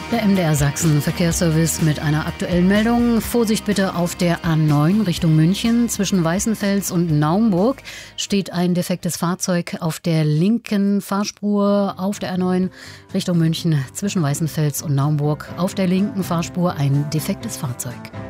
Der MDR Sachsen Verkehrsservice mit einer aktuellen Meldung. Vorsicht bitte auf der A9 Richtung München. Zwischen Weißenfels und Naumburg steht ein defektes Fahrzeug auf der linken Fahrspur auf der A9 Richtung München. Zwischen Weißenfels und Naumburg auf der linken Fahrspur ein defektes Fahrzeug.